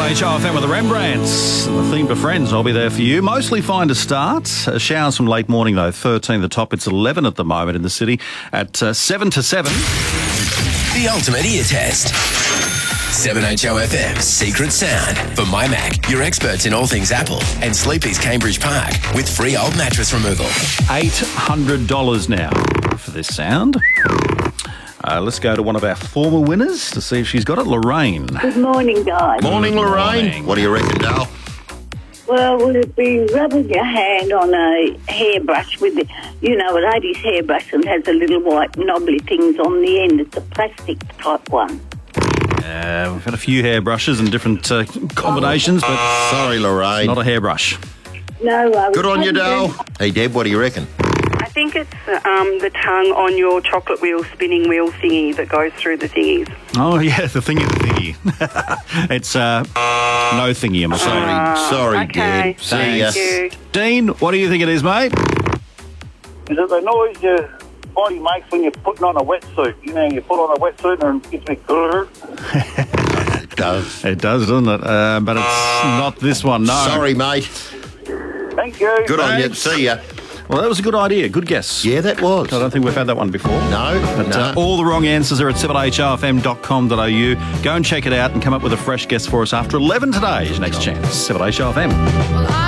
7HRFM with the Rembrandts. And the theme for Friends, I'll be there for you. Mostly fine to start. Showers from late morning, though. 13 at the top. It's 11 at the moment in the city at 7 to 7. The ultimate ear test. 7HOFM's Secret Sound for My Mac, your experts in all things Apple, and Sleepy's Cambridge Park with free old mattress removal. $800 now for this sound. Let's go to one of our former winners to see if she's got it. Lorraine. Good morning, guys. Morning, Lorraine. Morning. What do you reckon, Dale? Well, would it be rubbing your hand on a hairbrush with the, a lady's hairbrush and has the little white knobbly things on the end? It's a plastic type one. We've had a few hairbrushes and different combinations, but Sorry, Lorraine. not a hairbrush. No worries. Good on you, Dale. Hey, Deb, what do you reckon? I think it's the tongue on your chocolate wheel, spinning wheel thingy that goes through the thingies. Oh, yeah, the thingy. It's no thingy, I'm afraid. Sorry, Okay. Deb. See ya. Thank you. Dean, what do you think it is, mate? Is it the noise your body makes when you're putting on a wetsuit? You put on a wetsuit and it gets me grrr. It does. It does, doesn't it? But it's not this one, no. Sorry, mate. Thank you. Good on you. Thanks. See ya. Well, that was a good idea. Good guess. Yeah, that was. I don't think we've had that one before. No, But no. all the wrong answers are at 7hrfm.com.au. Go and check it out and come up with a fresh guess for us after 11 today is your next chance. 7HRFM.